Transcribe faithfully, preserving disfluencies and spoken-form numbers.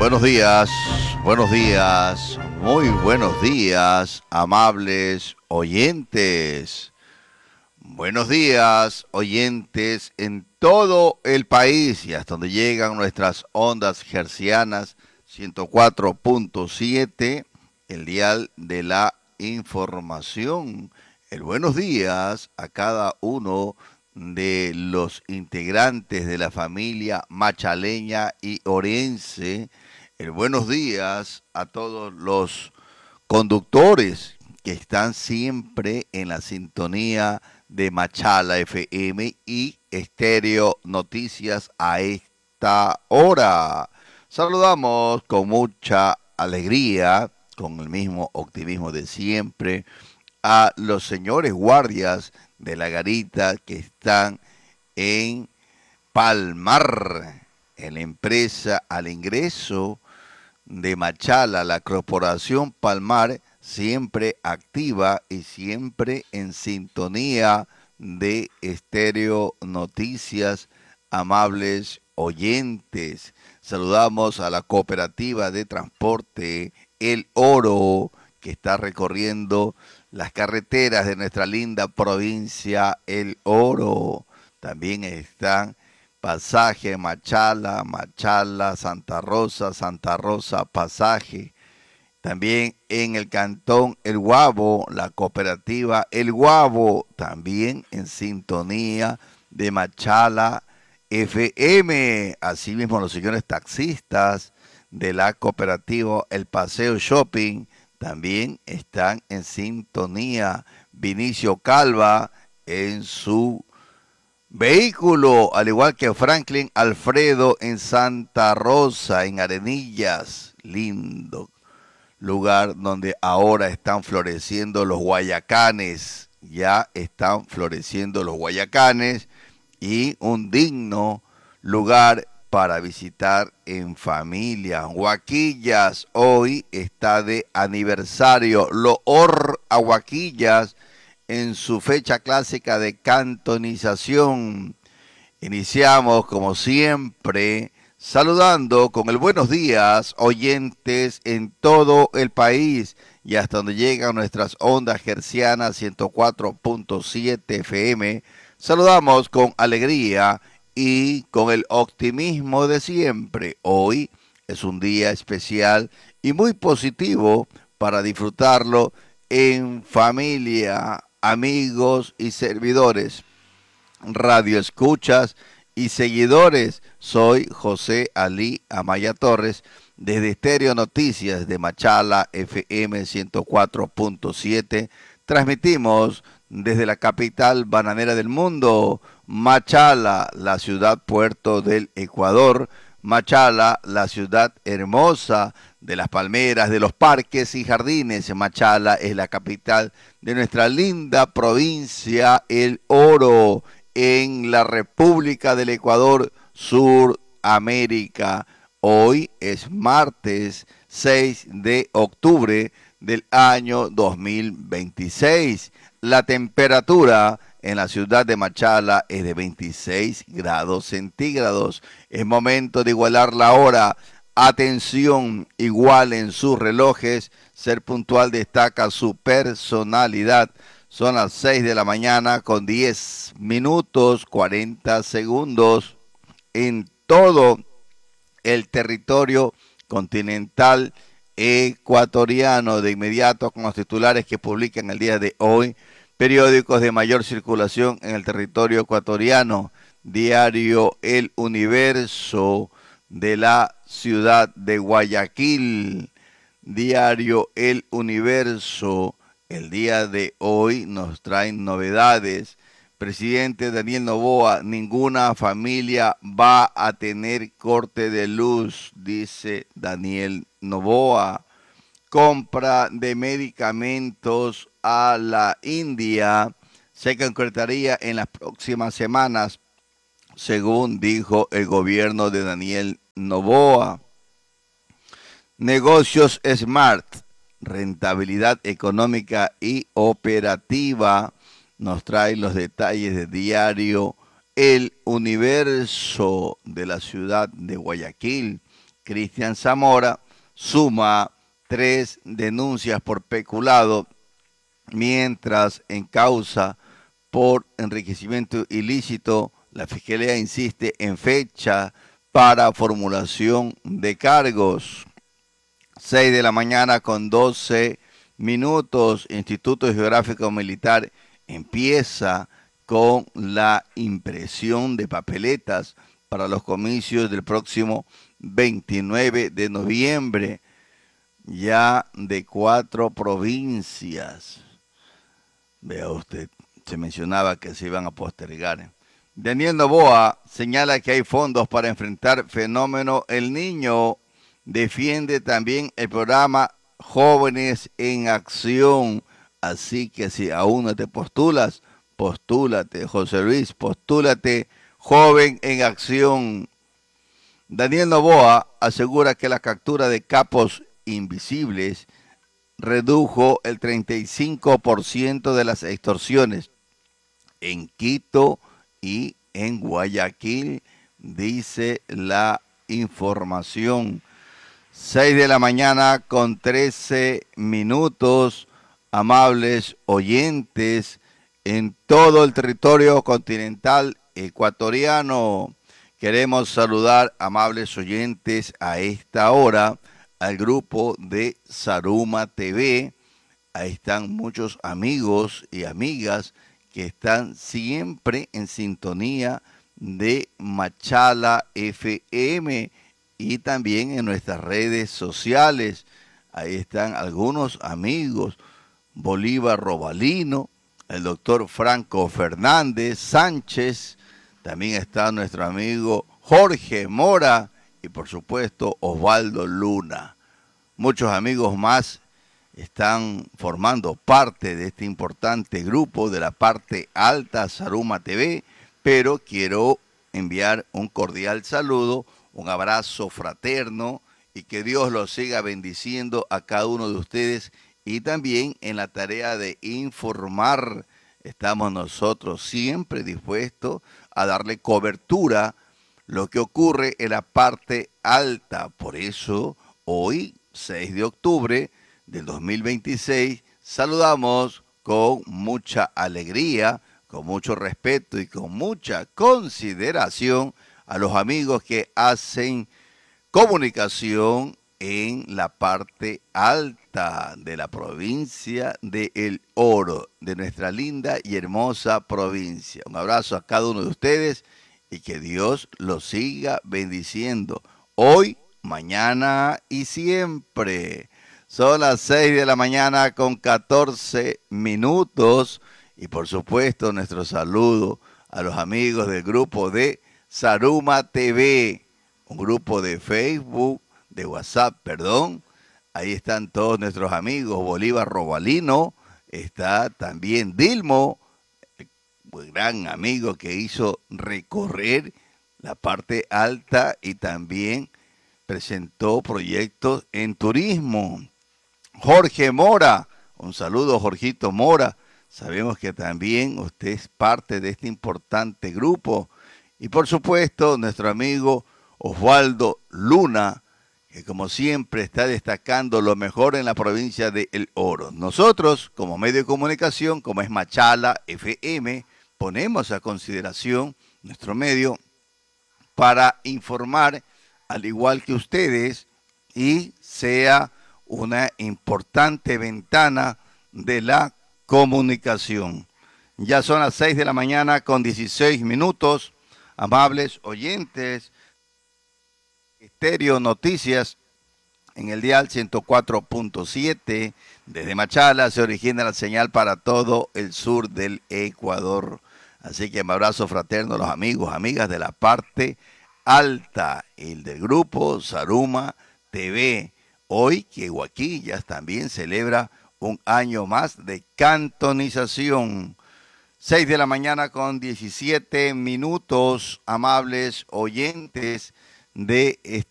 Buenos días, buenos días, muy buenos días, amables oyentes. Buenos días, oyentes en todo el país y hasta donde llegan nuestras ondas hercianas ciento cuatro punto siete, el dial de la información. El buenos días a cada uno de los integrantes de la familia machaleña y orense. El buenos días a todos los conductores que están siempre en la sintonía de Machala F M y Estéreo Noticias a esta hora. Saludamos con mucha alegría, con el mismo optimismo de siempre, a los señores guardias de la garita que están en Palmar, en la empresa al ingreso de Machala, la Corporación Palmar, siempre activa y siempre en sintonía de Estéreo Noticias, amables oyentes. Saludamos a la cooperativa de transporte El Oro, que está recorriendo las carreteras de nuestra linda provincia El Oro. También están Pasaje, Machala, Machala, Santa Rosa, Santa Rosa, Pasaje. También en el cantón El Guabo, la cooperativa El Guabo, también en sintonía de Machala F M. Asimismo, los señores taxistas de la cooperativa El Paseo Shopping también están en sintonía. Vinicio Calva en su vehículo, al igual que Franklin Alfredo en Santa Rosa, en Arenillas, lindo lugar donde ahora están floreciendo los guayacanes, ya están floreciendo los guayacanes y un digno lugar para visitar en familia. Huaquillas hoy está de aniversario, Loor a Huaquillas en su fecha clásica de cantonización. Iniciamos, como siempre, saludando con el buenos días, oyentes en todo el país y hasta donde llegan nuestras ondas hercianas ciento cuatro punto siete F M. Saludamos con alegría y con el optimismo de siempre. Hoy es un día especial y muy positivo para disfrutarlo en familia, amigos y servidores, radioescuchas y seguidores. Soy José Ali Amaya Torres desde Estéreo Noticias de Machala F M ciento cuatro punto siete. Transmitimos desde la capital bananera del mundo, Machala, la ciudad puerto del Ecuador. Machala, la ciudad hermosa de las palmeras, de los parques y jardines. Machala es la capital de nuestra linda provincia El Oro, en la República del Ecuador, Suramérica. Hoy es martes seis de octubre del año dos mil veintiséis. La temperatura en la ciudad de Machala es de veintiséis grados centígrados. Es momento de igualar la hora. Atención, igualen sus relojes. Ser puntual destaca su personalidad. Son las seis de la mañana con diez minutos cuarenta segundos en todo el territorio continental ecuatoriano. De inmediato con los titulares que publican el día de hoy. Periódicos de mayor circulación en el territorio ecuatoriano. Diario El Universo de la ciudad de Guayaquil. Diario El Universo. El día de hoy nos traen novedades. Presidente Daniel Noboa, ninguna familia va a tener corte de luz, dice Daniel Noboa. Compra de medicamentos a la India se concretaría en las próximas semanas, según dijo el gobierno de Daniel Noboa. Negocios Smart, rentabilidad económica y operativa. Nos trae los detalles de diario El Universo de la ciudad de Guayaquil. Cristian Zamora, suma tres denuncias por peculado, mientras en causa por enriquecimiento ilícito, la Fiscalía insiste en fecha para formulación de cargos. seis de la mañana con doce minutos, Instituto Geográfico Militar empieza con la impresión de papeletas para los comicios del próximo veintinueve de noviembre, ya de cuatro provincias. Vea usted, se mencionaba que se iban a postergar. Daniel Noboa señala que hay fondos para enfrentar fenómeno El Niño. Defiende también el programa Jóvenes en Acción. Así que si aún no te postulas, postúlate, José Luis, postúlate, Joven en Acción. Daniel Noboa asegura que la captura de capos invisibles redujo el treinta y cinco por ciento de las extorsiones en Quito y en Guayaquil, dice la información. seis de la mañana con trece minutos, amables oyentes en todo el territorio continental ecuatoriano. Queremos saludar, amables oyentes, a esta hora al grupo de Saruma T V. Ahí están muchos amigos y amigas que están siempre en sintonía de Machala F M y también en nuestras redes sociales. Ahí están algunos amigos, Bolívar Robalino, el doctor Franco Fernández Sánchez, también está nuestro amigo Jorge Mora y por supuesto Osvaldo Luna. Muchos amigos más están formando parte de este importante grupo de la parte alta Saruma T V, pero quiero enviar un cordial saludo, un abrazo fraterno y que Dios los siga bendiciendo a cada uno de ustedes y también en la tarea de informar. Estamos nosotros siempre dispuestos a darle cobertura a lo que ocurre en la parte alta. Por eso, hoy, seis de octubre del dos mil veintiséis, saludamos con mucha alegría, con mucho respeto y con mucha consideración a los amigos que hacen comunicación en la parte alta de la provincia de El Oro, de nuestra linda y hermosa provincia. Un abrazo a cada uno de ustedes y que Dios los siga bendiciendo hoy, mañana y siempre. Son las seis de la mañana con catorce minutos y por supuesto nuestro saludo a los amigos del grupo de Saruma T V, un grupo de Facebook, de WhatsApp, perdón. Ahí están todos nuestros amigos, Bolívar Robalino, está también Dilmo, el gran amigo que hizo recorrer la parte alta y también presentó proyectos en turismo. Jorge Mora, un saludo Jorgito Mora, sabemos que también usted es parte de este importante grupo. Y por supuesto nuestro amigo Osvaldo Luna, que como siempre está destacando lo mejor en la provincia de El Oro. Nosotros, como medio de comunicación, como es Machala F M, ponemos a consideración nuestro medio para informar, al igual que ustedes, y sea una importante ventana de la comunicación. Ya son las seis de la mañana con dieciséis minutos, amables oyentes, Estéreo Noticias en el dial ciento cuatro punto siete. Desde Machala se origina la señal para todo el sur del Ecuador. Así que un abrazo fraterno a los amigos, amigas de la parte alta, el del grupo Saruma T V. Hoy que Guaquillas también celebra un año más de cantonización. seis de la mañana con diecisiete minutos, amables oyentes de